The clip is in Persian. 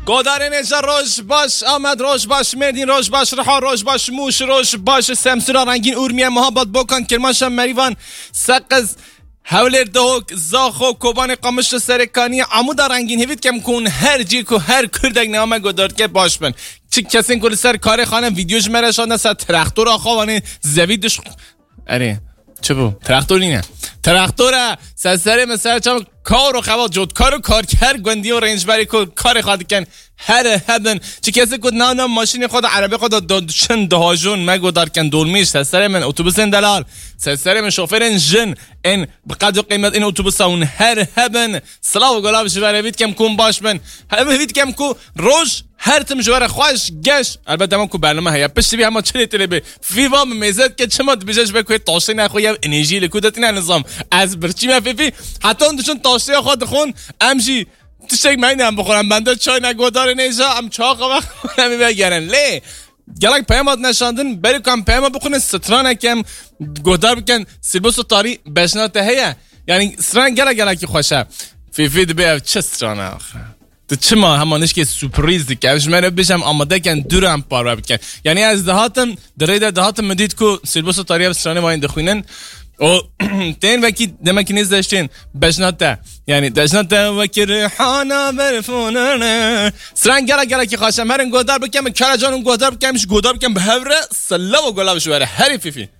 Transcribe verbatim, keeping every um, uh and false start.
گودارین اجا روش باش آمد روش باش مردین روش باش رها روش باش موش روش باش سمسورا رنگین اورمیه محبت بکن کرمانشان مریوان سقز هولر دهوک زاخو کوبان قامش سرکانی عمودا رنگین هیوید کم کن هر جی کو هر کردک نامه گودارد که باش بن چی کسین کل سر کار خانه ویدیوش مرشانه سر ترختور آخوانه زویدش اره چه بو؟ ترختوری نه ترختوره سر مثلا چم کار و خواه جود کار و کار کرد گوندی و رنج بری که کار خواهد کن هر هدن چی کسی کد نه نه ماشین خود عربی خود دادشن دهاجون مگو دار کن دولمیش سر من اتوبوس دلال سر من شوفر جن این بقدر قیمت این اتوبوس اون هر هبن سلام و گلابش بره وید کم کن باش من همه وید کم کو روش هر تم جوار خوش گش البته من کو برنامه هیا پشت بی اما چلی تلی بی فیوا میزد که چما بیجش بکوی تاشی نخوی انرژی لکودت این نظام از برچی مفیفی حتی اون دوشون تاشی خود خون امجی تشک من هم بخورم بنده چای نگودار نیجا ام چاق وقت نمی بگرن لی گلک پیامات نشاندن بری کم پیامات بخونه سترانه کم گودار بکن سیلبوس و تاری بشناته هیا یعنی ستران گلک گلکی خوشه فیفی دی بی چه سترانه آخه تو چما همانش که سورپرایز دیگه من بشم آماده کن دورم پارو بکن یعنی از دهاتم در در دهاتم مدید کو سیلبوس و تاری سترانه واین دخوینن و تین وکی دمکی نیز داشتین بشناته یعنی داشناته وکی ریحانا برفونانه سران گره گره که خواشم هرین گودار بکم کارا جانون گودار بکمش گودار بکم به هوره سلا و گلابش بره هری فیفی